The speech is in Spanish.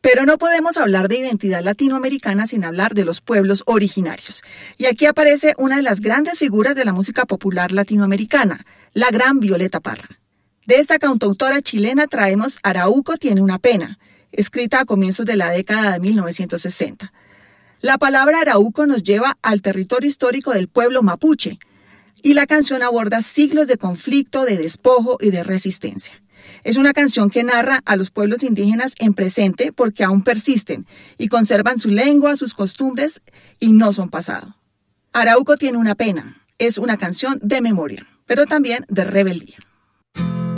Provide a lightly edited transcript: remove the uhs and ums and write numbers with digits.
Pero no podemos hablar de identidad latinoamericana sin hablar de los pueblos originarios. Y aquí aparece una de las grandes figuras de la música popular latinoamericana, la gran Violeta Parra. De esta cantautora chilena traemos Arauco tiene una pena, escrita a comienzos de la década de 1960. La palabra Arauco nos lleva al territorio histórico del pueblo mapuche, y la canción aborda siglos de conflicto, de despojo y de resistencia. Es una canción que narra a los pueblos indígenas en presente porque aún persisten y conservan su lengua, sus costumbres y no son pasado. Arauco tiene una pena, es una canción de memoria, pero también de rebeldía.